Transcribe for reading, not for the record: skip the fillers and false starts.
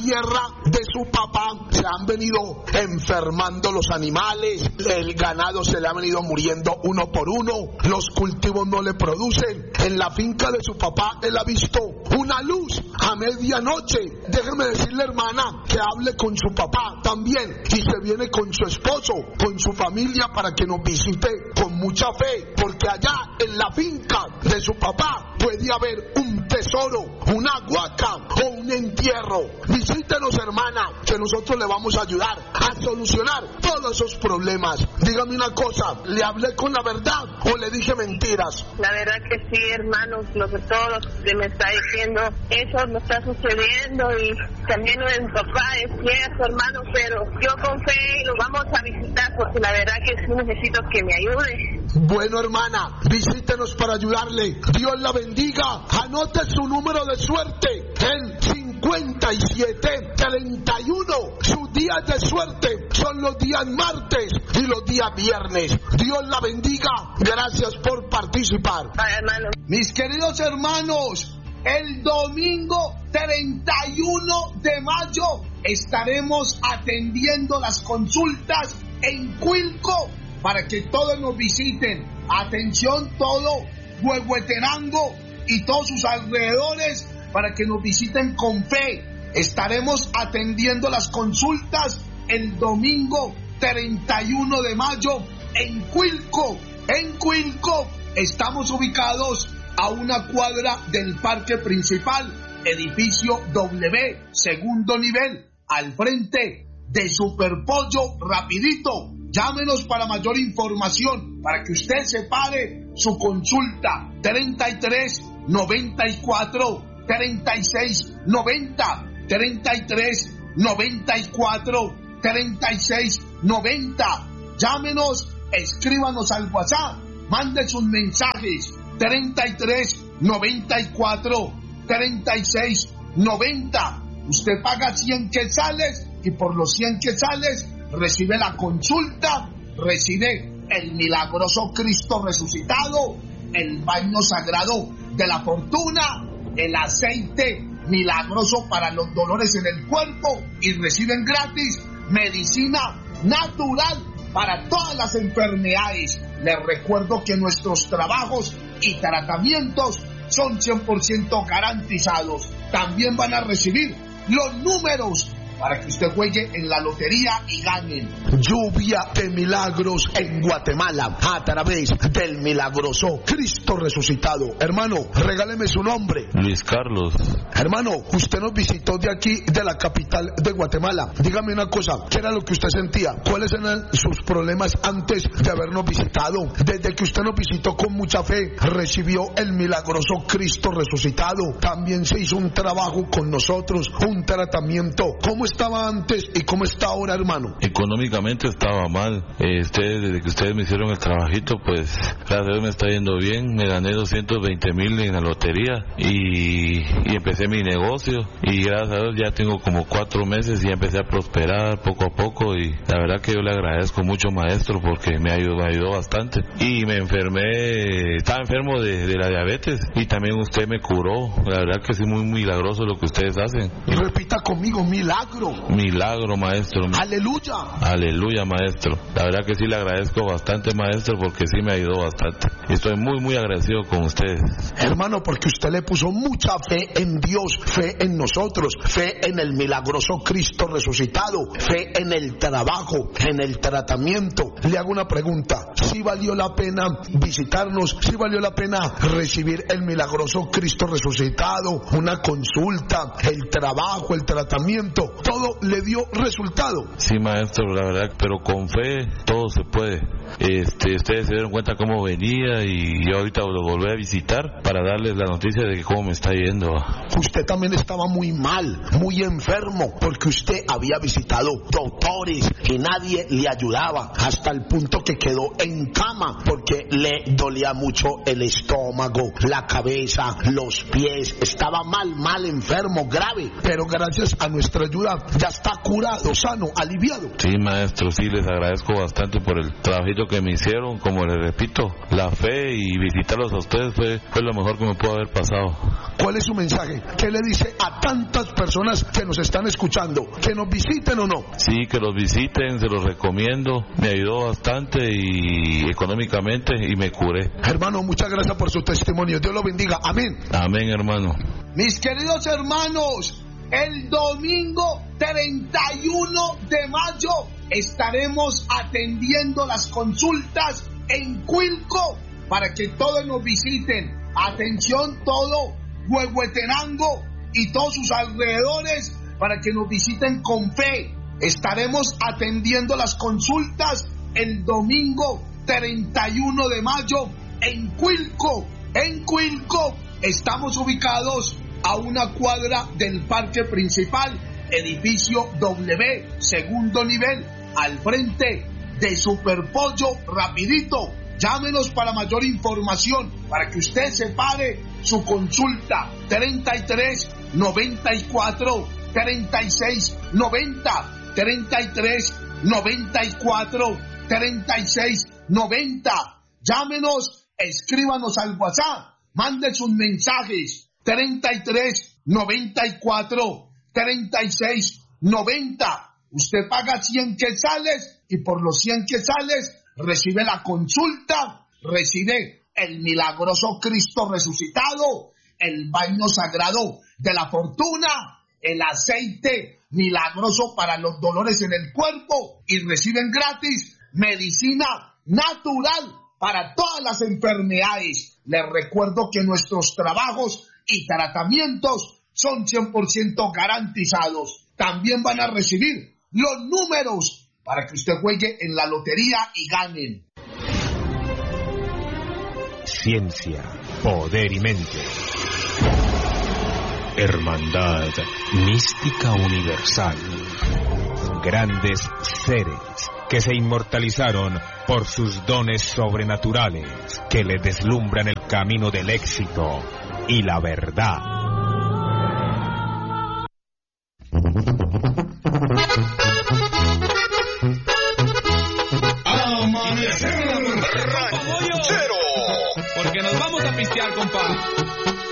tierra de su papá se han venido enfermando los animales, el ganado se le ha venido muriendo uno por uno, los cultivos no le producen. En la finca de su papá él ha visto una luz a medianoche. Déjeme decirle, hermana, que hable con su papá también y se viene con su esposo, con su familia, para que nos visite con mucha fe, porque allá en la finca de su papá puede haber un tesoro, una huaca o un entierro. Visítenos, hermana, que nosotros le vamos a ayudar a solucionar todos esos problemas. Dígame una cosa, ¿le hablé con la verdad o le dije mentiras? La verdad que sí, hermanos, todo lo que me está diciendo, eso me está sucediendo, y también lo de mi papá es cierto, hermano, pero yo con fe lo vamos a visitar, porque la verdad que sí necesito que me ayude. Bueno, hermana, visítenos para ayudarle. Dios la bendiga. Anote su número de suerte, el 5731. Sus días de suerte son los días martes y los días viernes. Dios la bendiga. Gracias por participar. Bye, hermano. Mis queridos hermanos, el domingo 31 de mayo estaremos atendiendo las consultas en Cuilco para que todos nos visiten. Atención, todo Huehuetenango y todos sus alrededores, para que nos visiten con fe. Estaremos atendiendo las consultas el domingo 31 de mayo en Cuilco. En Cuilco estamos ubicados a una cuadra del parque principal, edificio W, segundo nivel, al frente de Superpollo Rapidito. Llámenos para mayor información, para que usted separe su consulta. 33 94 36 90, 33 94 36 90. Llámenos, escríbanos al WhatsApp, mande sus mensajes. 33 94 36 90. Usted paga 100 quetzales y por los 100 quetzales recibe la consulta, recibe el milagroso Cristo resucitado, el baño sagrado de la fortuna, el aceite milagroso para los dolores en el cuerpo, y reciben gratis medicina natural para todas las enfermedades. Les recuerdo que nuestros trabajos y tratamientos son 100% garantizados. También van a recibir los números para que usted juegue en la lotería y gane. Lluvia de milagros en Guatemala a través del milagroso Cristo resucitado. Hermano, regáleme su nombre. Luis Carlos. Hermano, usted nos visitó de aquí, de la capital de Guatemala. Dígame una cosa, ¿qué era lo que usted sentía? ¿Cuáles eran sus problemas antes de habernos visitado? Desde que usted nos visitó con mucha fe, recibió el milagroso Cristo resucitado. También se hizo un trabajo con nosotros, un tratamiento. ¿Cómo estaba antes y cómo está ahora, hermano? Económicamente estaba mal. Desde que ustedes me hicieron el trabajito, pues gracias a Dios me está yendo bien. Me gané 220,000 en la lotería y empecé mi negocio, y gracias a Dios ya tengo como 4 meses y ya empecé a prosperar poco a poco, y la verdad que yo le agradezco mucho, maestro, porque me ayudó bastante. Y me enfermé, estaba enfermo de la diabetes, y también usted me curó. La verdad que sí, muy milagroso lo que ustedes hacen. Y repita conmigo, milagro. Milagro, maestro. Aleluya. Aleluya, maestro. La verdad que sí le agradezco bastante, maestro, porque sí me ayudó bastante. Y estoy muy agradecido con ustedes. Hermano, porque usted le puso mucha fe en Dios, fe en nosotros, fe en el milagroso Cristo resucitado, fe en el trabajo, en el tratamiento. Le hago una pregunta: ¿sí valió la pena visitarnos? ¿Sí valió la pena recibir el milagroso Cristo resucitado? Una consulta, el trabajo, el tratamiento, ¿todo le dio resultado? Sí, maestro, la verdad, pero con fe todo se puede. Ustedes se dieron cuenta cómo venía, y yo ahorita lo volví a visitar para darles la noticia de cómo me está yendo. Usted también estaba muy mal, muy enfermo, porque usted había visitado doctores y nadie le ayudaba, hasta el punto que quedó en cama porque le dolía mucho el estómago, la cabeza, los pies. Estaba mal enfermo, grave. Pero gracias a nuestra ayuda ya está curado, sano, aliviado. Sí, maestro, sí, les agradezco bastante por el trabajito que me hicieron. Como les repito, la fe y visitarlos a ustedes fue lo mejor que me pudo haber pasado. ¿Cuál es su mensaje? ¿Qué le dice a tantas personas que nos están escuchando? ¿Que nos visiten o no? Sí, que los visiten, se los recomiendo. Me ayudó bastante y económicamente y me curé. Hermano, muchas gracias por su testimonio. Dios lo bendiga. Amén. Amén, hermano. Mis queridos hermanos, el domingo 31 de mayo estaremos atendiendo las consultas en Cuilco para que todos nos visiten. Atención, todo Huehuetenango y todos sus alrededores para que nos visiten con fe. Estaremos atendiendo las consultas el domingo 31 de mayo en Cuilco. En Cuilco estamos ubicados a una cuadra del parque principal, edificio W, segundo nivel, al frente de Superpollo Rapidito. Llámenos para mayor información, para que usted separe su consulta. 33 94 36 90, 33 94 36 90. Llámenos, escríbanos al WhatsApp, mande sus mensajes. 33 94 36 90. Usted paga 100 quetzales y por los 100 quetzales recibe la consulta, recibe el milagroso Cristo resucitado, el baño sagrado de la fortuna, el aceite milagroso para los dolores en el cuerpo y reciben gratis medicina natural para todas las enfermedades. Les recuerdo que nuestros trabajos y tratamientos son 100% garantizados. También van a recibir los números para que usted juegue en la lotería y ganen. Ciencia, poder y mente. Hermandad mística universal. Grandes seres que se inmortalizaron por sus dones sobrenaturales, que le deslumbran el camino del éxito y la verdad. Amanecer ranchero. Porque nos vamos a pistear, compa.